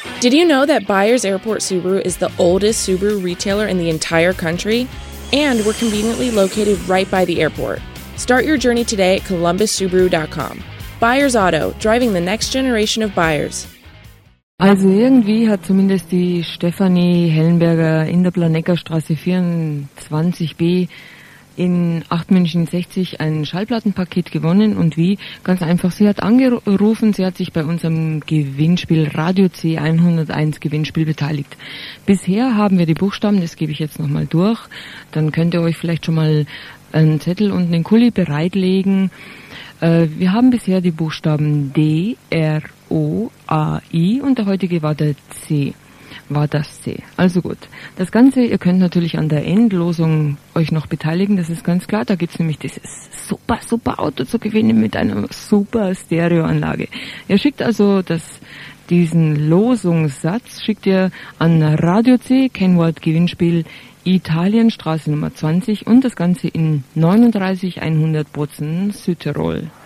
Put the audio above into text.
Did you know that Byers Airport Subaru is the oldest Subaru retailer in the entire country? And we're conveniently located right by the airport. Start your journey today at columbussubaru.com. Byers Auto, driving the next generation of buyers. Also irgendwie hat zumindest die Stefanie Hellenberger in der Planeggerstraße 24b in 8 München 60 ein Schallplattenpaket gewonnen. Und wie? Ganz einfach, sie hat angerufen, sie hat sich bei unserem Gewinnspiel Radio C101 Gewinnspiel beteiligt. Bisher haben wir die Buchstaben, das gebe ich jetzt nochmal durch, dann könnt ihr euch vielleicht schon mal einen Zettel und einen Kuli bereitlegen. Wir haben bisher die Buchstaben D, R, O, A, I und der heutige war der C. War das C. Also gut. Das Ganze, ihr könnt natürlich an der Endlosung euch noch beteiligen, das ist ganz klar. Da gibt's nämlich dieses super Auto zu gewinnen mit einer super Stereoanlage. Ihr schickt also diesen Losungssatz, schickt ihr an Radio C, Kennwort Gewinnspiel, Italienstraße Nummer 20 und das Ganze in 39 100 Bozen, Südtirol.